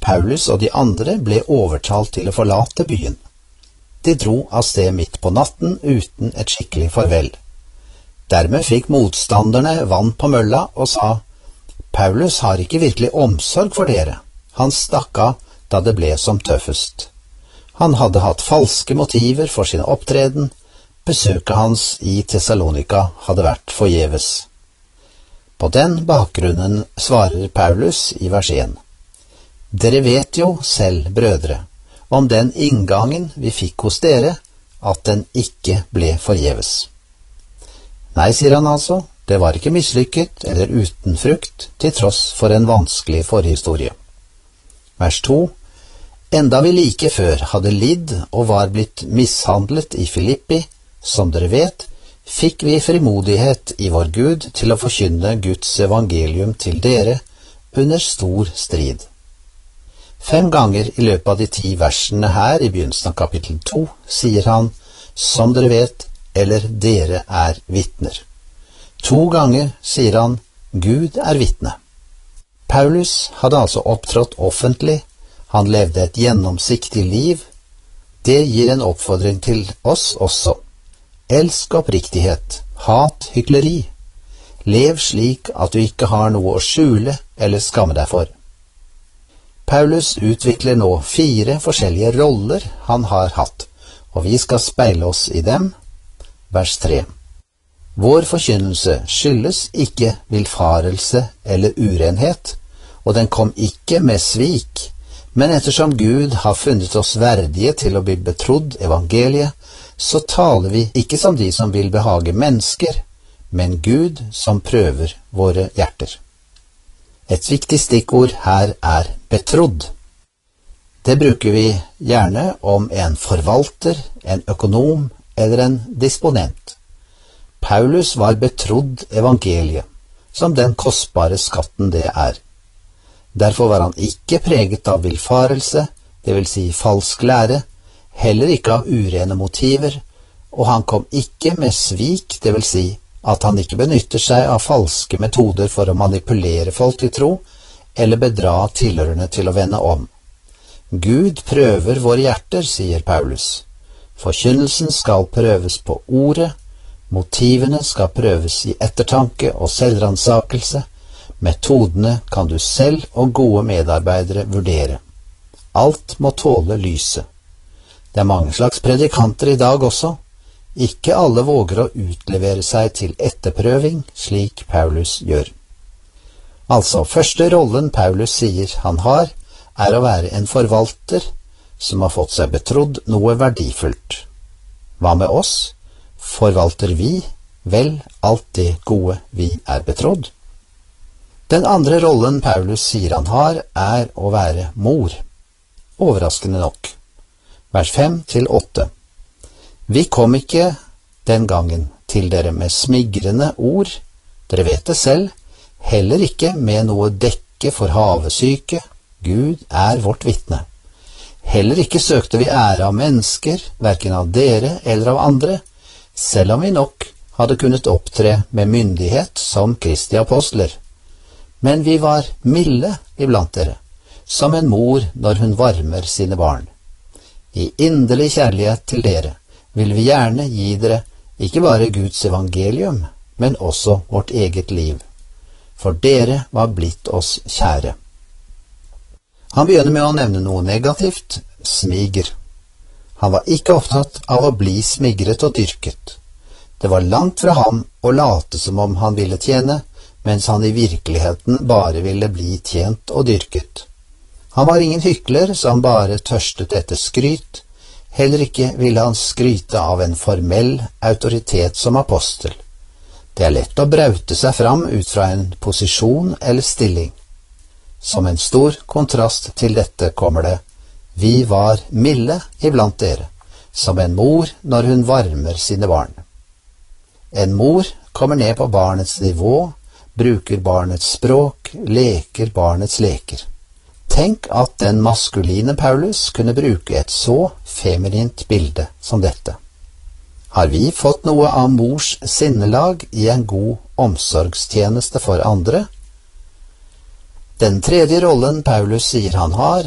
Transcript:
Paulus og de andre ble overtalt til å forlate byen. De dro av sted midt på natten uten et skikkelig farvel. Dermed fikk motstanderne vann på mølla og sa: Paulus har ikke virkelig omsorg for dere. Han stakk av da det ble som tøffest. Han hadde hatt falske motiver for sin opptreden. Besøket hans i Thessalonika hadde vært forgjeves. På den bakgrunnen svarer Paulus i vers 1: Dere vet jo selv, brødre, om den inngangen vi fikk hos dere, at den ikke ble forgjeves. Nei, sier han altså, det var ikke mislykket eller uten frukt, til tross for en vanskelig forhistorie. Vers 2: Enda vi like før hadde lidd og var blitt mishandlet i Filippi, som dere vet, fikk vi frimodighet i vår Gud til å forkynne Guds evangelium til dere under stor strid. 5 ganger i løpet av de 10 versene her i begynnelsen av kapittel 2 sier han, som dere vet, eller dere er vitner. 2 ganger sier han, Gud er vitne. Paulus hadde altså opptrådt offentlig, han levde et gjennomsiktig liv. Det gir en oppfordring til oss også. Elsk oppriktighet, hat hykleri. Lev slik at du ikke har noe å skjule eller skamme deg for. Paulus utvikler nå 4 forskjellige roller han har hatt, og vi skal speile oss i dem. Vers 3. Vår forkynnelse skyldes ikke villfarelse eller urenhet, og den kom ikke med svik, men ettersom Gud har funnet oss verdige til å bli betrodd evangeliet, så taler vi ikke som de som vil behage mennesker, men Gud som prøver våre hjerter. Et viktig stikkord her er betrodd. Det bruker vi gjerne om en forvalter, en økonom eller en disponent. Paulus var betrodd evangeliet, som den kostbare skatten det er. Derfor var han ikke preget av villfarelse, det vil si falsk lære, heller ikke av urene motiver, og han kom ikke med svik, det vil si at han ikke benytter seg av falske metoder for å manipulere folk til tro, eller bedra tilhørende til å vende om. Gud prøver våre hjerter, sier Paulus. Forkynnelsen skal prøves på ordet, motivene skal prøves i ettertanke og selvransakelse, metodene kan du selv og gode medarbeidere vurdere. Alt må tåle lyset. Det er mange slags predikanter i dag også. Ikke alle våger å utlevere seg til etterprøving, slik Paulus gjør. Altså, første rollen Paulus sier han har, er å være en forvalter som har fått seg betrodd noe verdifullt. Hva med oss? Forvalter vi vel alt det gode vi er betrodd? Den andre rollen Paulus sier han har, er å være mor. Overraskende nok. Vers 5-8. Vi kom ikke den gangen til dere med smigrende ord, dere vet det selv, heller ikke med noe dekke for havesyke, Gud er vårt vitne. Heller ikke søkte vi ære av mennesker, hverken av dere eller av andre, selv om vi nok hadde kunnet opptre med myndighet som Kristi apostler. Men vi var milde iblant dere, som en mor når hun varmer sine barn. I inderlig kjærlighet til dere vil vi gjerne gi dere ikke bare Guds evangelium, men også vårt eget liv. For dere var blitt oss kjære. Han begynner med å nevne noe negativt, smiger. Han var ikke opptatt av å bli smigret og dyrket. Det var langt fra ham å late som om han ville tjene, mens han i virkeligheten bare ville bli tjent og dyrket. Han var ingen hykler som bare tørstet etter skryt, heller ikke ville han skryte av en formell autoritet som apostel. Det er lett å braute seg fram ut fra en posisjon eller stilling. Som en stor kontrast til dette kommer det: vi var milde iblant dere, som en mor når hun varmer sine barn. En mor kommer ned på barnets nivå, bruker barnets språk, leker barnets leker. Tenk at den maskuline Paulus kunne bruke et så feminint bilde som dette. Har vi fått noe av mors sinnelag i en god omsorgstjeneste for andre? Den tredje rollen Paulus sier han har,